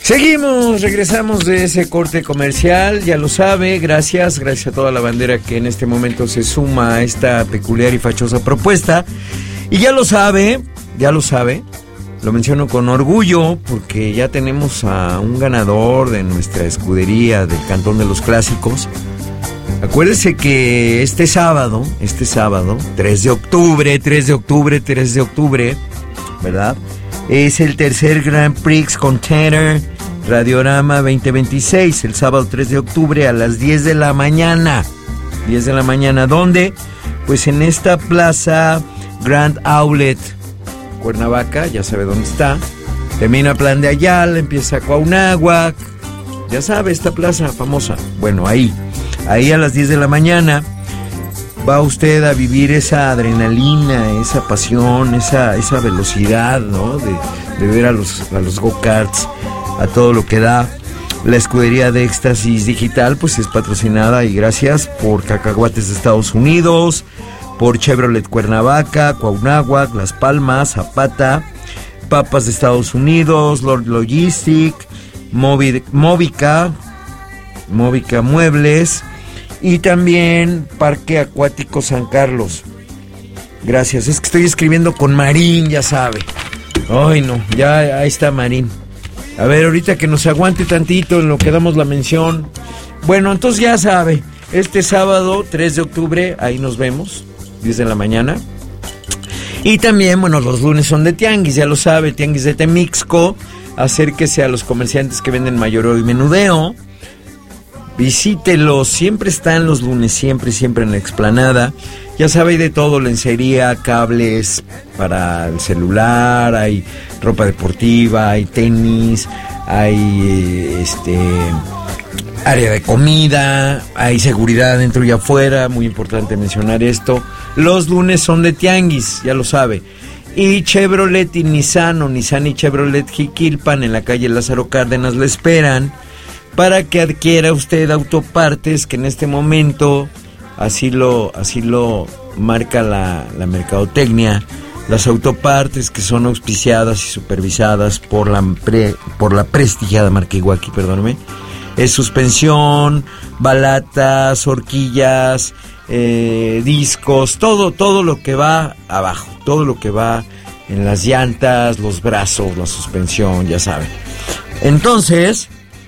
Seguimos, regresamos de ese corte comercial, ya lo sabe, gracias a toda la bandera que en este momento se suma a esta peculiar y fachosa propuesta. Y ya lo sabe, lo menciono con orgullo porque ya tenemos a un ganador de nuestra escudería del Cantón de los Clásicos. Acuérdese que este sábado, 3 de octubre, ¿verdad? Es el tercer Grand Prix Container Radiorama 2026, el sábado 3 de octubre a las 10 de la mañana. 10 de la mañana, ¿dónde? Pues en esta plaza Grand Outlet, Cuernavaca, ya sabe dónde está. Termina Plan de Ayala, empieza Cuauhnáhuac, ya sabe, esta plaza famosa. Bueno, ahí a las 10 de la mañana va usted a vivir esa adrenalina, esa pasión, esa velocidad, ¿no? De ver a los go-karts, a todo lo que da. La escudería de Éxtasis Digital pues es patrocinada y gracias por Cacahuates de Estados Unidos, por Chevrolet Cuernavaca, Cuauhnáhuac, Las Palmas, Zapata, Papas de Estados Unidos, Lord Logistic, Móvica Muebles y también Parque Acuático San Carlos. Gracias, es que estoy escribiendo con Marín, ya sabe. Ay no, ya ahí está Marín. A ver, ahorita que nos aguante tantito en lo que damos la mención. Bueno, entonces ya sabe, este sábado 3 de octubre, ahí nos vemos, 10 de la mañana. Y también, bueno, los lunes son de tianguis, ya lo sabe, tianguis de Temixco. Acérquese a los comerciantes que venden mayoreo y menudeo. Visítelos, siempre están los lunes, siempre en la explanada. Ya sabe, hay de todo, lencería, cables para el celular, hay ropa deportiva, hay tenis, hay área de comida, hay seguridad dentro y afuera, muy importante mencionar esto. Los lunes son de tianguis, ya lo sabe. Y Chevrolet y Nissan y Chevrolet Jiquilpan en la calle Lázaro Cárdenas le esperan para que adquiera usted autopartes que en este momento, así lo marca la mercadotecnia, las autopartes que son auspiciadas y supervisadas por la prestigiada marca Iwaki, perdóname, es suspensión, balatas, horquillas, discos, todo lo que va abajo, todo lo que va en las llantas, los brazos, la suspensión, ya saben. Entonces,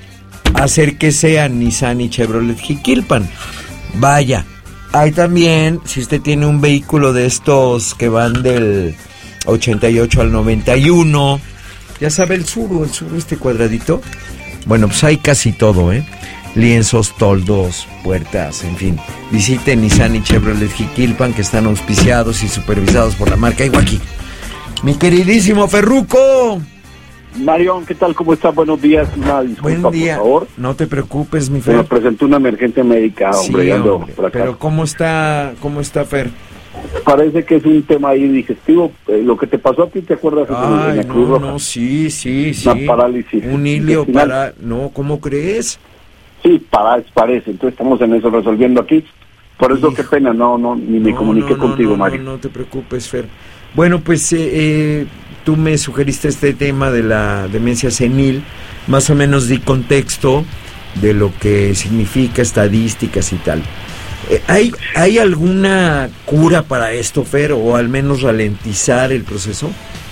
acérquese a Nissan y Chevrolet Jiquilpan. Vaya, hay también, si usted tiene un vehículo de estos que van del 88 al 91, ya sabe, el sur, este cuadradito. Bueno, pues hay casi todo, lienzos, toldos, puertas, en fin. Visite Nissan y Chevrolet Jiquilpan, que están auspiciados y supervisados por la marca Iwaki. Mi queridísimo Ferruco. Marión, ¿qué tal? ¿Cómo estás? Buenos días. Una disculpa, buen día. por favor. No te preocupes, mi Fer. Me presentó una emergencia médica, hombre. Sí, ando hombre. por acá. Pero ¿cómo está Fer? Parece que es un tema ahí digestivo. Lo que te pasó a ti, ¿te acuerdas? Ay, en la Cruz Roja? no, sí. Una parálisis. Un hilio intestinal. No, ¿cómo crees? Sí, parece. Entonces estamos en eso resolviendo aquí. Por eso, qué pena, ni me comuniqué contigo, Mario. No te preocupes, Fer. Bueno, pues tú me sugeriste este tema de la demencia senil. Más o menos di contexto de lo que significa, estadísticas y tal. ¿Hay alguna cura para esto, Fer, o al menos ralentizar el proceso?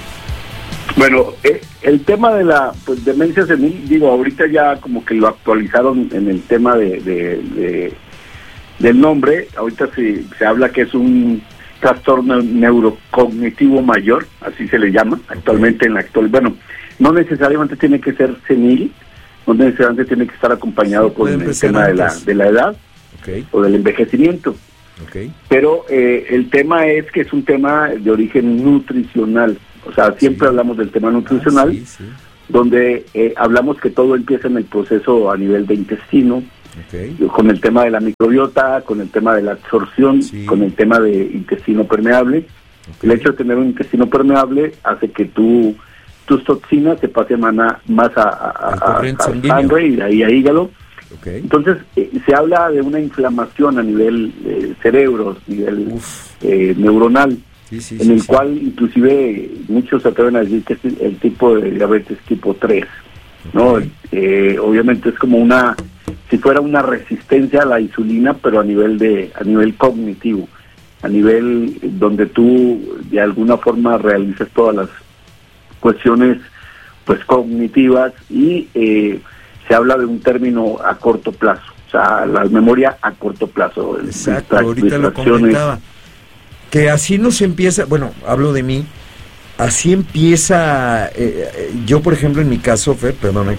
Bueno, el tema de la demencia senil, digo, ahorita ya como que lo actualizaron en el tema del nombre. Ahorita se habla que es un trastorno neurocognitivo mayor, así se le llama actualmente en la actual. Bueno, no necesariamente tiene que ser senil, no necesariamente tiene que estar acompañado con el tema de la edad, okay, o del envejecimiento. Okay. Pero el tema es que es un tema de origen nutricional. O sea, siempre hablamos del tema nutricional, donde hablamos que todo empieza en el proceso a nivel de intestino, okay, con el tema de la microbiota, con el tema de la absorción, con el tema de intestino permeable. Okay. El hecho de tener un intestino permeable hace que tus toxinas se pasen más a sangre y de ahí a hígado. Okay. Entonces, se habla de una inflamación a nivel cerebro, a nivel neuronal, en el cual inclusive muchos se atreven a decir que es el tipo de diabetes tipo 3. ¿no? Obviamente es como si fuera una resistencia a la insulina, pero a nivel cognitivo, a nivel donde tú de alguna forma realizas todas las cuestiones pues cognitivas y se habla de un término a corto plazo, o sea, la memoria a corto plazo. Exacto, ahorita lo comentaba, que así nos empieza, bueno, hablo de mí, así empieza, yo por ejemplo en mi caso, Fer, perdona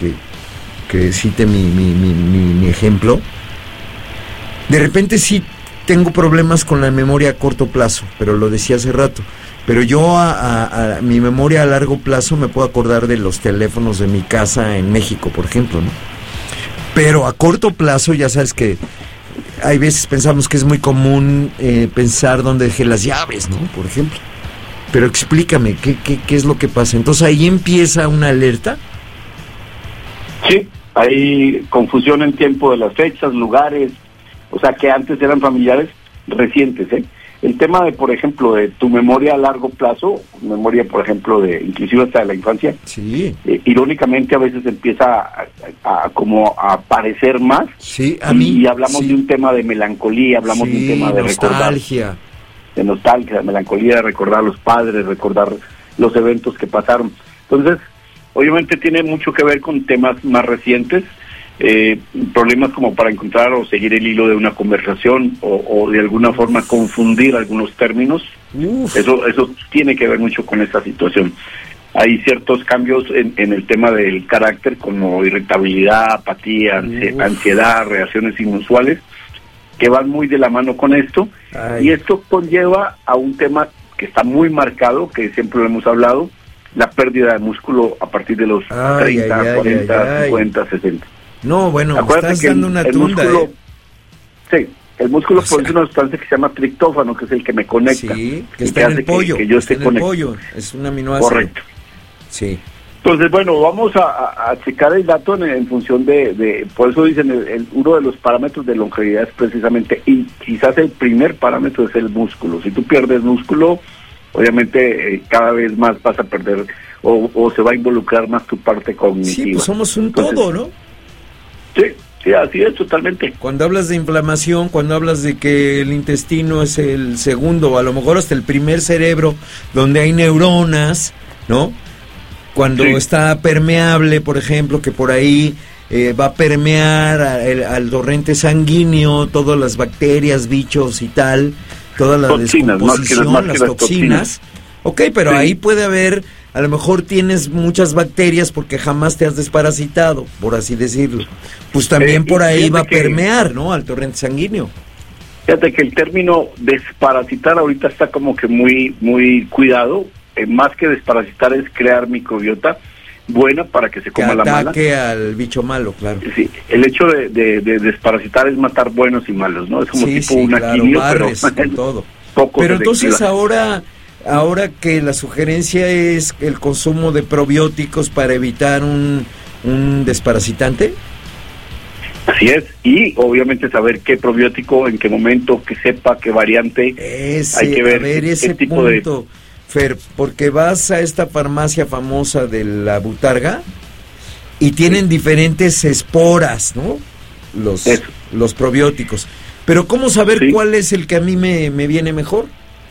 que cite mi ejemplo, de repente sí tengo problemas con la memoria a corto plazo, pero lo decía hace rato, pero yo a mi memoria a largo plazo me puedo acordar de los teléfonos de mi casa en México, por ejemplo, ¿no? Pero a corto plazo ya sabes que hay veces pensamos que es muy común pensar dónde dejé las llaves, ¿no? Por ejemplo. Pero explícame, ¿qué es lo que pasa? Entonces ahí empieza una alerta. Sí, hay confusión en tiempo de las fechas, lugares, o sea que antes eran familiares recientes, ¿eh? El tema de, por ejemplo, de tu memoria a largo plazo, memoria, por ejemplo, de inclusive hasta de la infancia, sí. Irónicamente a veces empieza a como a aparecer más, sí, y hablamos de un tema de melancolía, hablamos de un tema de nostalgia. De nostalgia, de melancolía, de recordar a los padres, recordar los eventos que pasaron. Entonces, obviamente tiene mucho que ver con temas más recientes, problemas como para encontrar o seguir el hilo de una conversación o de alguna forma confundir algunos términos. Eso tiene que ver mucho con esta situación. Hay ciertos cambios en el tema del carácter, como irritabilidad, apatía, ansiedad, reacciones inusuales, que van muy de la mano con esto. Y esto conlleva a un tema que está muy marcado, que siempre lo hemos hablado, la pérdida de músculo a partir de los 30, 40, 50, 60. No, bueno, acuérdate estás dando una tunda. Sí, el músculo produce una sustancia que se llama triptófano, que es el que me conecta. Sí, que está en el pollo. Que yo esté conectado. Pollo, es un aminoácido. Correcto. Sí. Entonces, bueno, vamos a checar el dato en función por eso dicen, uno de los parámetros de longevidad es precisamente, y quizás el primer parámetro es el músculo. Si tú pierdes músculo, obviamente cada vez más vas a perder o se va a involucrar más tu parte cognitiva. Sí, pues somos un todo, ¿no? Sí, así es, totalmente. Cuando hablas de inflamación, cuando hablas de que el intestino es el segundo, o a lo mejor hasta el primer cerebro, donde hay neuronas, ¿no? Cuando está permeable, por ejemplo, que por ahí va a permear al torrente sanguíneo, todas las bacterias, bichos y tal, toda la toxinas, descomposición, las toxinas. Ok, pero ahí puede haber, a lo mejor tienes muchas bacterias porque jamás te has desparasitado, por así decirlo. Pues también por ahí va a permear, ¿no? Al torrente sanguíneo. Fíjate que el término desparasitar ahorita está como que muy cuidado. Más que desparasitar es crear microbiota buena para que se coma la mala. Que ataque al bicho malo, claro. Sí, el hecho de desparasitar es matar buenos y malos, ¿no? Es como tipo una quimio, pero todo. Pero entonces ahora que la sugerencia es el consumo de probióticos para evitar un desparasitante. Así es, y obviamente saber qué probiótico, en qué momento, qué cepa, qué variante. Hay que ver ese tipo punto, Fer, porque vas a esta farmacia famosa de la Butarga y tienen diferentes esporas, ¿no? Los probióticos. Pero ¿cómo saber cuál es el que a mí me viene mejor?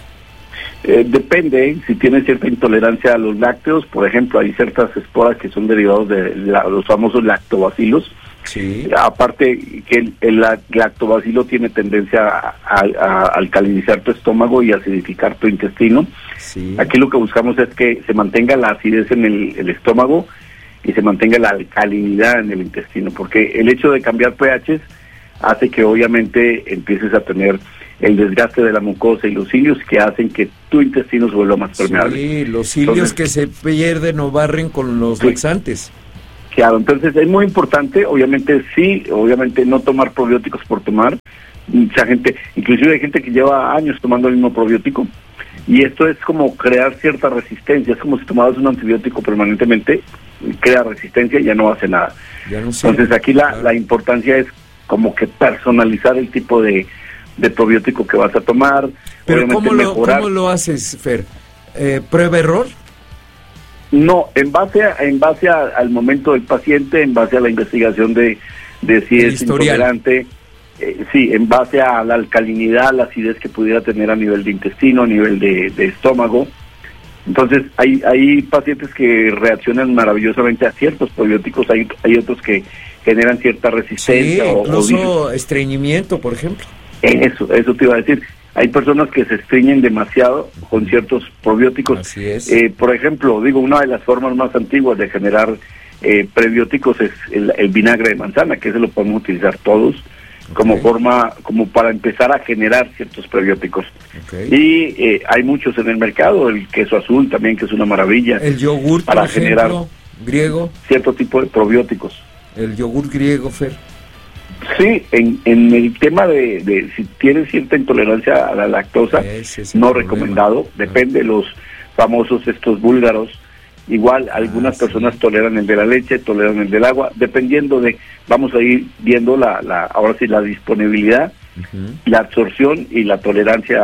Depende, si tienes cierta intolerancia a los lácteos, por ejemplo, hay ciertas esporas que son derivados de los famosos lactobacilos. Sí. Aparte que el lactobacilo tiene tendencia a alcalinizar tu estómago y acidificar tu intestino. Sí. Aquí lo que buscamos es que se mantenga la acidez en el estómago y se mantenga la alcalinidad en el intestino, porque el hecho de cambiar pHs hace que obviamente empieces a tener el desgaste de la mucosa y los cilios que hacen que tu intestino se vuelva más permeable. Sí, los cilios que se pierden o barren con los laxantes. Claro, entonces es muy importante, obviamente no tomar probióticos por tomar. Mucha gente, inclusive hay gente que lleva años tomando el mismo probiótico, y esto es como crear cierta resistencia, es como si tomaras un antibiótico permanentemente, crea resistencia y ya no hace nada. Entonces aquí la importancia es como que personalizar el tipo de probiótico que vas a tomar. Pero ¿cómo lo haces, Fer? ¿Prueba-error? No, en base al momento del paciente, en base a la investigación de si es intolerante, sí, en base a la alcalinidad, la acidez que pudiera tener a nivel de intestino, a nivel de estómago. Entonces, hay pacientes que reaccionan maravillosamente a ciertos probióticos, hay otros que generan cierta resistencia. Sí, incluso estreñimiento, por ejemplo. Eso te iba a decir. Hay personas que se estreñen demasiado con ciertos probióticos. Así es. Por ejemplo, una de las formas más antiguas de generar prebióticos es el vinagre de manzana, que ese lo podemos utilizar todos como forma, como para empezar a generar ciertos prebióticos. Y hay muchos en el mercado, el queso azul también, que es una maravilla. El yogur, para por ejemplo, generar griego. Cierto tipo de probióticos. El yogur griego, Fer. Sí, en el tema de si tienes cierta intolerancia a la lactosa, no recomendado, depende de los famosos estos búlgaros. Igual algunas personas toleran el de la leche, toleran el del agua, dependiendo vamos a ir viendo ahora sí la disponibilidad, la absorción y la tolerancia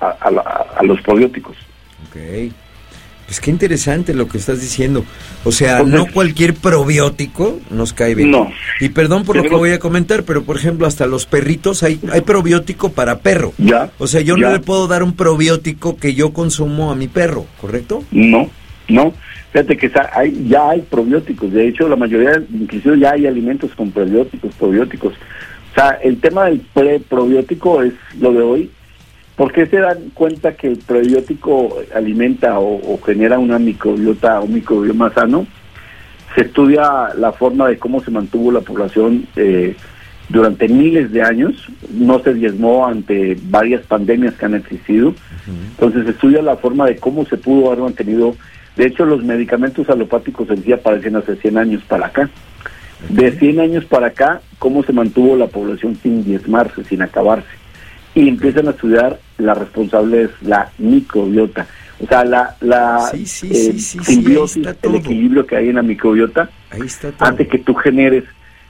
a los probióticos. Okay. Pues qué interesante lo que estás diciendo. O sea, no cualquier probiótico nos cae bien. No. Y perdón por lo que voy a comentar, pero por ejemplo, hasta los perritos hay probiótico para perro. Ya. O sea, yo no le puedo dar un probiótico que yo consumo a mi perro, ¿correcto? No. Fíjate que ya hay probióticos. De hecho, la mayoría, inclusive ya hay alimentos con probióticos. O sea, el tema del preprobiótico es lo de hoy. ¿Por qué se dan cuenta que el prebiótico alimenta o genera una microbiota, un microbioma sano? Se estudia la forma de cómo se mantuvo la población durante miles de años, no se diezmó ante varias pandemias que han existido. Entonces se estudia la forma de cómo se pudo haber mantenido. De hecho, los medicamentos alopáticos en sí aparecen hace 100 años para acá. De 100 años para acá, cómo se mantuvo la población sin diezmarse, sin acabarse. Y empiezan a estudiar la responsable es la microbiota. O sea, la simbiosis, el equilibrio que hay en la microbiota, hace que tú generes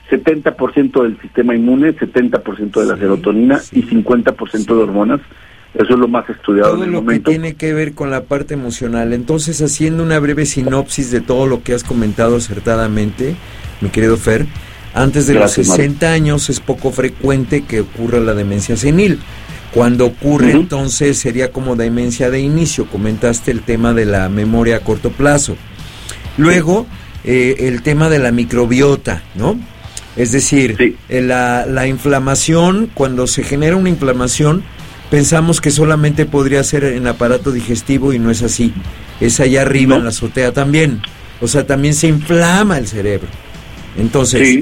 70% del sistema inmune, 70% de la serotonina y 50% de hormonas. Eso es lo más estudiado en el momento. Todo lo que tiene que ver con la parte emocional. Entonces, haciendo una breve sinopsis de todo lo que has comentado acertadamente, mi querido Fer, antes de los 60 años es poco frecuente que ocurra la demencia senil. Cuando ocurre, entonces, sería como demencia de inicio. Comentaste el tema de la memoria a corto plazo. Luego, el tema de la microbiota, ¿no? Es decir, la inflamación, cuando se genera una inflamación, pensamos que solamente podría ser en aparato digestivo y no es así. Es allá arriba en la azotea también. O sea, también se inflama el cerebro. Entonces,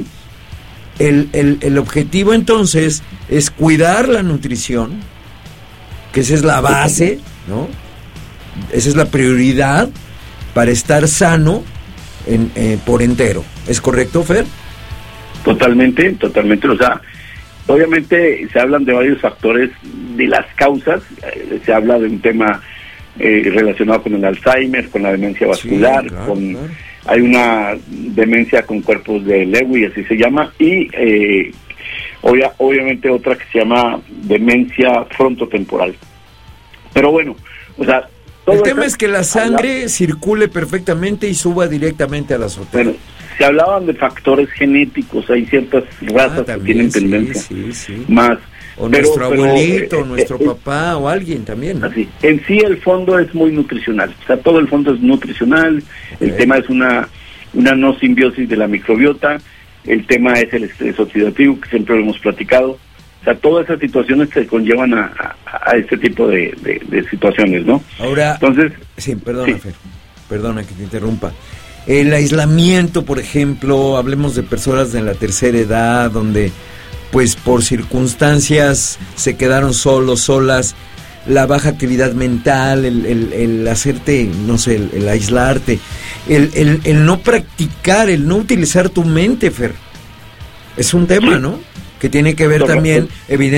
el objetivo entonces es cuidar la nutrición, que esa es la base, ¿no? Esa es la prioridad para estar sano por entero. ¿Es correcto, Fer? Totalmente. O sea, obviamente se hablan de varios factores de las causas. Se habla de un tema relacionado con el Alzheimer, con la demencia vascular, hay una demencia con cuerpos de Lewy, así se llama, y obviamente otra que se llama demencia frontotemporal. Pero bueno, o sea, el tema es que la sangre circule perfectamente y suba directamente a la azotea. Bueno, se hablaban de factores genéticos, hay ciertas razas que tienen tendencia más. O nuestro abuelito, nuestro papá o alguien también, ¿no? Así. En sí el fondo es muy nutricional, o sea, todo el fondo es nutricional. El tema es una no simbiosis de la microbiota, el tema es el estrés oxidativo, que siempre lo hemos platicado. O sea, todas esas situaciones se conllevan a este tipo de situaciones, ¿no? Ahora, entonces, Fer, perdona que te interrumpa. El aislamiento, por ejemplo, hablemos de personas de la tercera edad, donde pues por circunstancias se quedaron solas, la baja actividad mental, el hacerte, no sé, el aislarte, el no practicar, el no utilizar tu mente, Fer. Es un tema, ¿no? Que tiene que ver también, evidentemente,